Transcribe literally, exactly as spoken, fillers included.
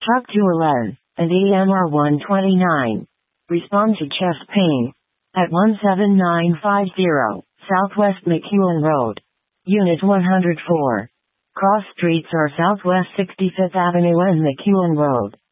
Truck two eleven, and E M R one twenty-nine. Respond to chest pain. At one seven nine five zero, Southwest McEwen Road. Unit one oh four. Cross streets are Southwest sixty-fifth Avenue and McEwen Road.